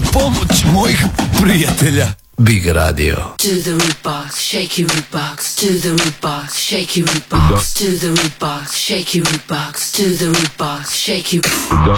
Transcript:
pomoć mojih prijatelja. Big Radio. To the root box, shake your root box. To the root box, shake your root box. To the root box, shake your root box. To the root box, shake your.